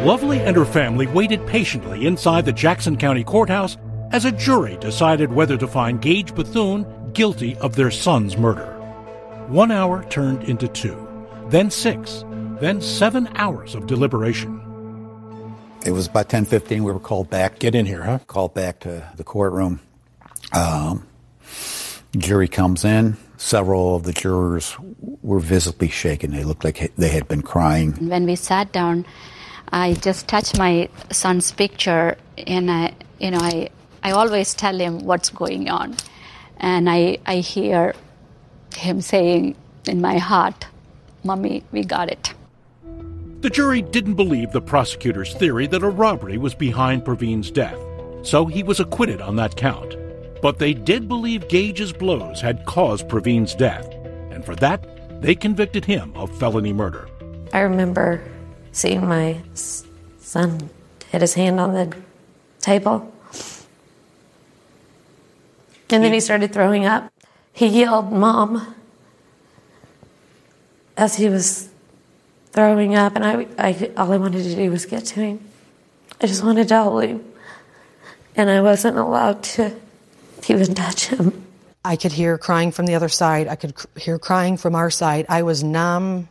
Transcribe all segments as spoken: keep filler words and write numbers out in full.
Lovely and her family waited patiently inside the Jackson County Courthouse as a jury decided whether to find Gage Bethune guilty of their son's murder. One hour turned into two, then six, then seven hours of deliberation. It was about ten fifteen. We were called back. Get in here, huh? Called back to the courtroom. Um, jury comes in. Several of the jurors were visibly shaken. They looked like they had been crying. When we sat down, I just touched my son's picture, and I, you know, I, I always tell him what's going on, and I, I hear him saying in my heart, "Mommy, we got it." The jury didn't believe the prosecutor's theory that a robbery was behind Praveen's death, so he was acquitted on that count. But they did believe Gage's blows had caused Praveen's death, and for that, they convicted him of felony murder. I remember seeing my son hit his hand on the table, and then he started throwing up. He yelled, "Mom," as he was throwing up, and I, I, all I wanted to do was get to him. I just wanted to hold him, and I wasn't allowed to even touch him. I could hear crying from the other side. I could cr- hear crying from our side. I was numb.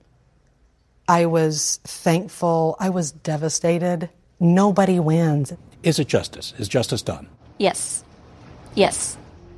I was thankful. I was devastated. Nobody wins. Is it justice? Is justice done? Yes. Yes.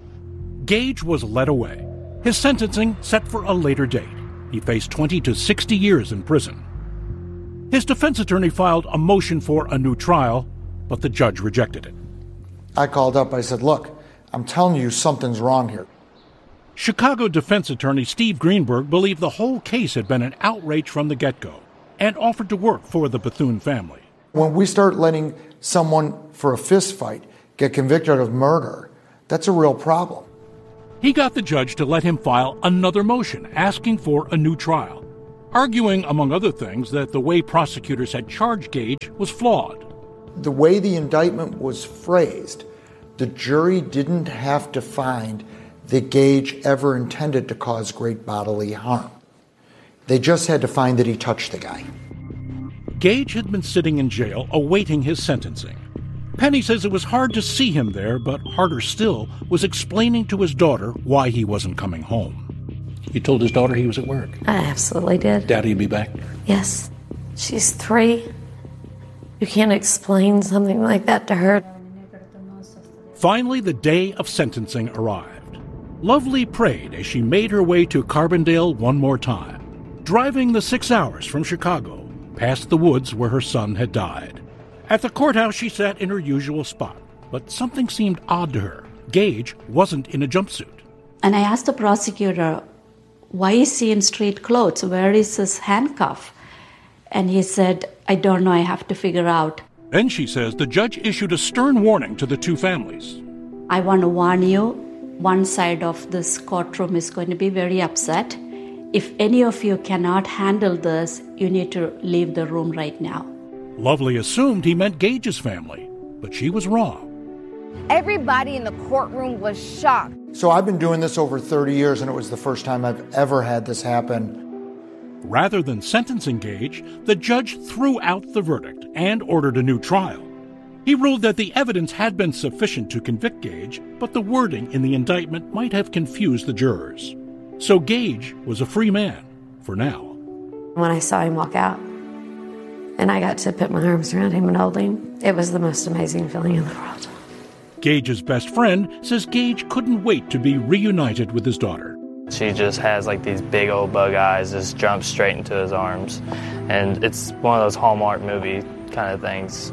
Gage was led away. His sentencing set for a later date. He faced twenty to sixty years in prison. His defense attorney filed a motion for a new trial, but the judge rejected it. I called up, I said, "Look, I'm telling you something's wrong here." Chicago defense attorney Steve Greenberg believed the whole case had been an outrage from the get-go and offered to work for the Bethune family. When we start letting someone for a fist fight get convicted of murder, that's a real problem. He got the judge to let him file another motion asking for a new trial, arguing, among other things, that the way prosecutors had charged Gage was flawed. The way the indictment was phrased, the jury didn't have to find that Gage ever intended to cause great bodily harm. They just had to find that he touched the guy. Gage had been sitting in jail awaiting his sentencing. Penny says it was hard to see him there, but harder still was explaining to his daughter why he wasn't coming home. You told his daughter he was at work? I absolutely did. Daddy'd be back? Yes. She's three. You can't explain something like that to her. Finally, the day of sentencing arrived. Lovely prayed as she made her way to Carbondale one more time, driving the six hours from Chicago, past the woods where her son had died. At the courthouse, she sat in her usual spot, but something seemed odd to her. Gage wasn't in a jumpsuit. And I asked the prosecutor, why is he in street clothes? Where is his handcuff? And he said, I don't know, I have to figure out. Then she says the judge issued a stern warning to the two families. I want to warn you, one side of this courtroom is going to be very upset. If any of you cannot handle this, you need to leave the room right now. Lovely assumed he meant Gage's family, but she was wrong. Everybody in the courtroom was shocked. So I've been doing this over thirty years, and it was the first time I've ever had this happen. Rather than sentencing Gage, the judge threw out the verdict and ordered a new trial. He ruled that the evidence had been sufficient to convict Gage, but the wording in the indictment might have confused the jurors. So Gage was a free man, for now. When I saw him walk out, and I got to put my arms around him and hold him, it was the most amazing feeling in the world. Gage's best friend says Gage couldn't wait to be reunited with his daughter. She just has like these big old bug eyes, just jumps straight into his arms. And it's one of those Hallmark movie kind of things.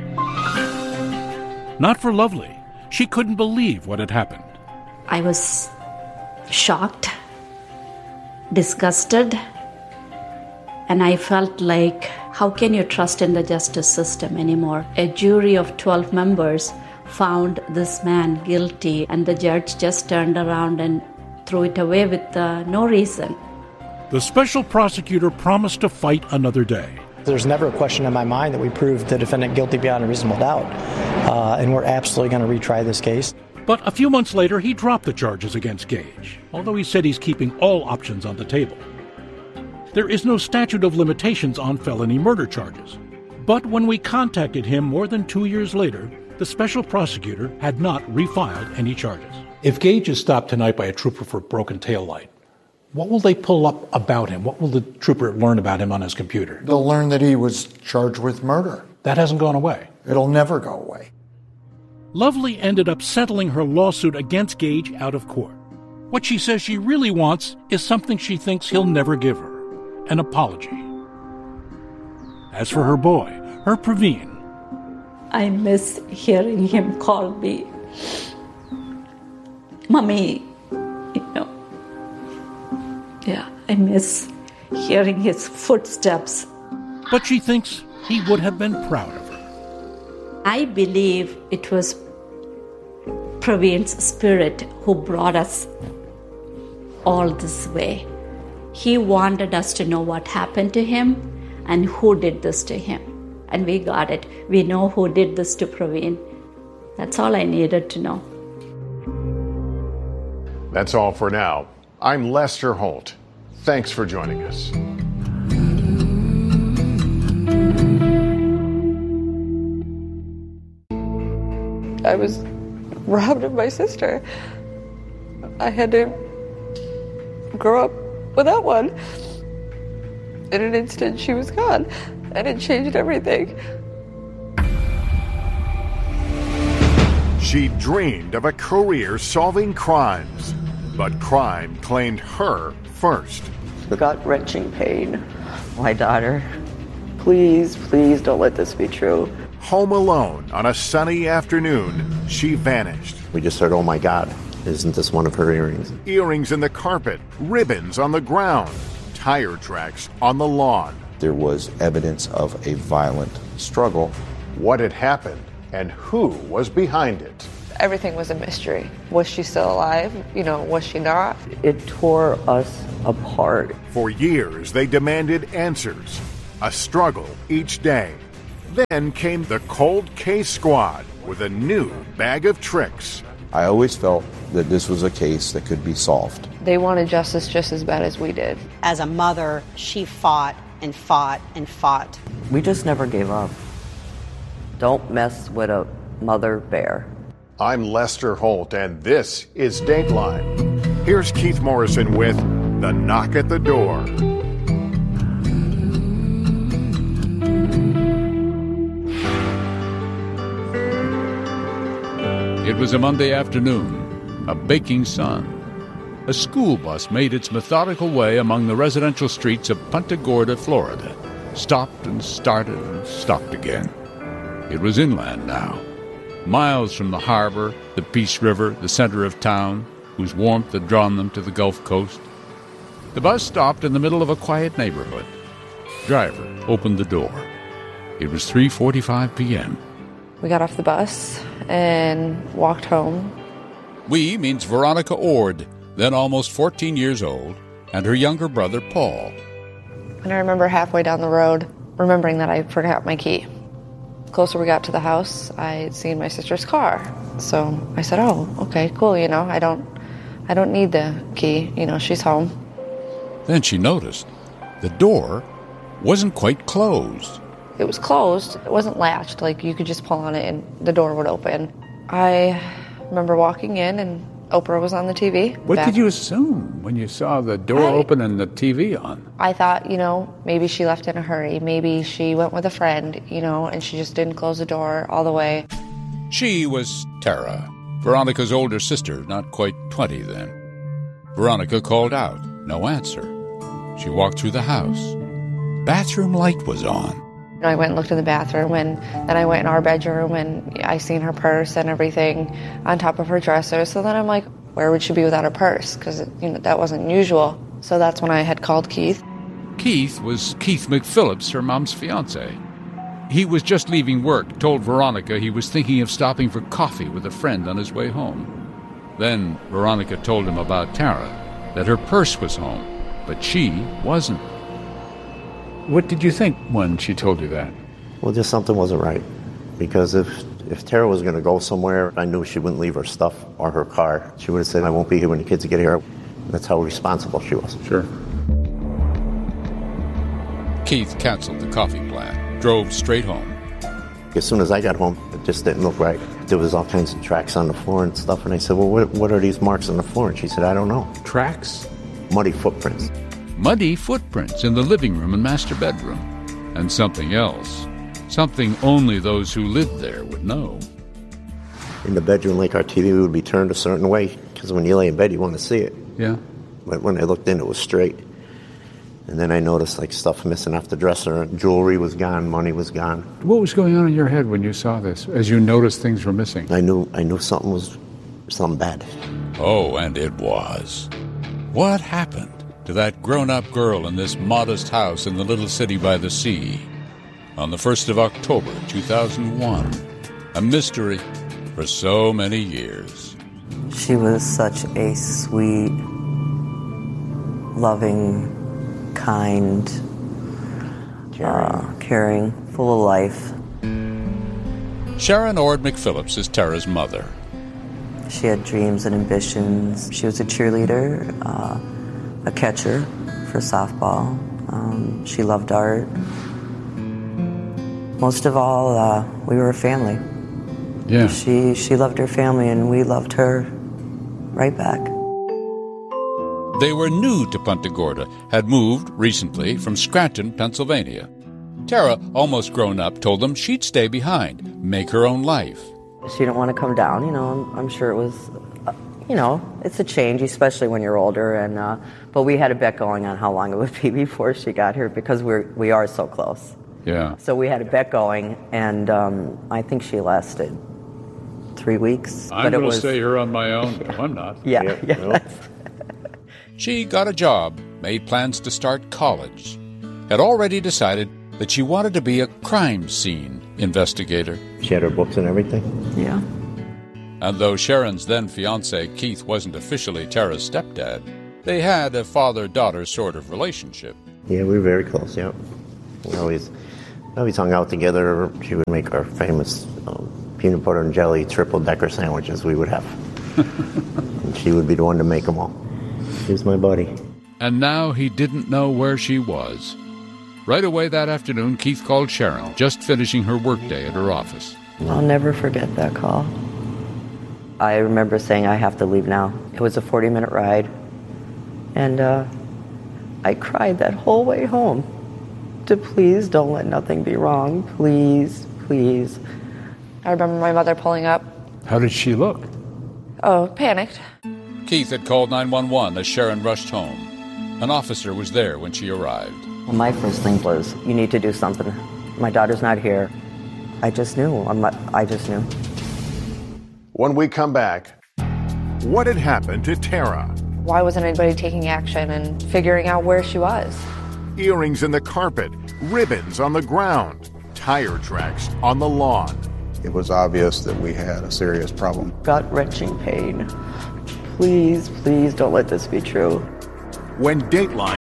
Not for Lovely. She couldn't believe what had happened. I was shocked, disgusted, and I felt like, how can you trust in the justice system anymore? A jury of twelve members found this man guilty, and the judge just turned around and threw it away with uh, no reason. The special prosecutor promised to fight another day. There's never a question in my mind that we proved the defendant guilty beyond a reasonable doubt, uh, and we're absolutely going to retry this case. But a few months later, he dropped the charges against Gage, although he said he's keeping all options on the table. There is no statute of limitations on felony murder charges, But when we contacted him more than two years later, the special prosecutor had not refiled any charges. If Gage is stopped tonight by a trooper for a broken taillight, what will they pull up about him? What will the trooper learn about him on his computer? They'll learn that he was charged with murder. That hasn't gone away. It'll never go away. Lovely ended up settling her lawsuit against Gage out of court. What she says she really wants is something she thinks he'll never give her, an apology. As for her boy, her Praveen, I miss hearing him call me Mommy, you know. Yeah, I miss hearing his footsteps. But she thinks he would have been proud of her. I believe it was Praveen's spirit who brought us all this way. He wanted us to know what happened to him and who did this to him. And we got it. We know who did this to Praveen. That's all I needed to know. That's all for now. I'm Lester Holt. Thanks for joining us. I was robbed of my sister. I had to grow up without one. In an instant, she was gone, and it changed everything. She dreamed of a career solving crimes, but crime claimed her first. The gut-wrenching pain. My daughter, please, please don't let this be true. Home alone on a sunny afternoon, she vanished. We just heard, oh my God, isn't this one of her earrings? Earrings in the carpet, ribbons on the ground, tire tracks on the lawn. There was evidence of a violent struggle. What had happened and who was behind it? Everything was a mystery. Was she still alive? You know, was she not? It tore us apart. For years, they demanded answers, a struggle each day. Then came the Cold Case Squad with a new bag of tricks. I always felt that this was a case that could be solved. They wanted justice just as bad as we did. As a mother, she fought and fought and fought. We just never gave up. Don't mess with a mother bear. I'm Lester Holt, and this is Dateline. Here's Keith Morrison with The Knock at the Door. It was a Monday afternoon, a baking sun. A school bus made its methodical way among the residential streets of Punta Gorda, Florida, stopped and started and stopped again. It was inland now, miles from the harbor, the Peace River, the center of town, whose warmth had drawn them to the Gulf Coast. The bus stopped in the middle of a quiet neighborhood. Driver opened the door. It was three forty-five p.m. We got off the bus and walked home. We means Veronica Ord, then almost fourteen years old, and her younger brother, Paul. And I remember halfway down the road, remembering that I forgot my key. The closer we got to the house, I had seen my sister's car. So I said, oh, okay, cool, you know, I don't, I don't need the key, you know, she's home. Then she noticed the door wasn't quite closed. It was closed. It wasn't latched. Like, you could just pull on it and the door would open. I remember walking in and Oprah was on the T V. What back. did you assume when you saw the door I, open and the T V on? I thought, you know, maybe she left in a hurry. Maybe she went with a friend, you know, and she just didn't close the door all the way. She was Tara, Veronica's older sister, not quite twenty then. Veronica called out. No answer. She walked through the house. Bathroom light was on. I went and looked in the bathroom, and then I went in our bedroom, and I seen her purse and everything on top of her dresser. So then I'm like, where would she be without her purse? Because, you know, that wasn't usual. So that's when I had called Keith. Keith was Keith McPhillips, her mom's fiancé. He was just leaving work, told Veronica he was thinking of stopping for coffee with a friend on his way home. Then Veronica told him about Tara, that her purse was home, but she wasn't. What did you think when she told you that? Well, just something wasn't right. Because if if Tara was going to go somewhere, I knew she wouldn't leave her stuff or her car. She would have said, I won't be here when the kids get here. That's how responsible she was. Sure. Keith canceled the coffee plan, drove straight home. As soon as I got home, it just didn't look right. There was all kinds of tracks on the floor and stuff, and I said, well, what, what are these marks on the floor? And she said, I don't know. Tracks? Muddy footprints. Muddy footprints in the living room and master bedroom. And something else. Something only those who lived there would know. In the bedroom, like our T V would be turned a certain way, because when you lay in bed, you want to see it. Yeah. But when I looked in, it was straight. And then I noticed like stuff missing off the dresser. Jewelry was gone, money was gone. What was going on in your head when you saw this, as you noticed things were missing? I knew I knew something was something bad. Oh, and it was. What happened to that grown-up girl in this modest house in the little city by the sea on the first of October, two thousand one? A mystery for so many years. She was such a sweet, loving, kind, caring, uh, caring, full of life. Sharon Ord McPhillips is Tara's mother. She had dreams and ambitions. She was a cheerleader, uh, a catcher for softball. Um, she loved art. Most of all, uh, we were a family. Yeah. She she loved her family, and we loved her right back. They were new to Punta Gorda, had moved recently from Scranton, Pennsylvania. Tara, almost grown up, told them she'd stay behind, make her own life. She didn't want to come down, you know. I'm, I'm sure it was, uh, you know, it's a change, especially when you're older. And uh, but we had a bet going on how long it would be before she got here because we're we are so close. Yeah. So we had a bet going, and um, I think she lasted three weeks. I'm going to stay here on my own. Yeah. No, I'm not. Yeah. Yep, yeah. nope. She got a job, made plans to start college, had already decided that she wanted to be a crime scene investigator. She had her books and everything. Yeah. And though Sharon's then-fiance, Keith, wasn't officially Tara's stepdad, they had a father-daughter sort of relationship. Yeah, we were very close, yeah. We always, always hung out together. She would make our famous um, peanut butter and jelly triple-decker sandwiches we would have. And she would be the one to make them all. She was my buddy. And now he didn't know where she was. Right away that afternoon, Keith called Sharon, just finishing her workday at her office. I'll never forget that call. I remember saying, I have to leave now. It was a forty-minute ride. And uh, I cried that whole way home to please don't let nothing be wrong. Please, please. I remember my mother pulling up. How did she look? Oh, panicked. Keith had called nine one one as Sharon rushed home. An officer was there when she arrived. Well, my first thing was, you need to do something. My daughter's not here. I just knew. I'm not, I just knew. When we come back, what had happened to Tara? Why wasn't anybody taking action and figuring out where she was? Earrings in the carpet, ribbons on the ground, tire tracks on the lawn. It was obvious that we had a serious problem. Gut-wrenching pain. Please, please don't let this be true. When Dateline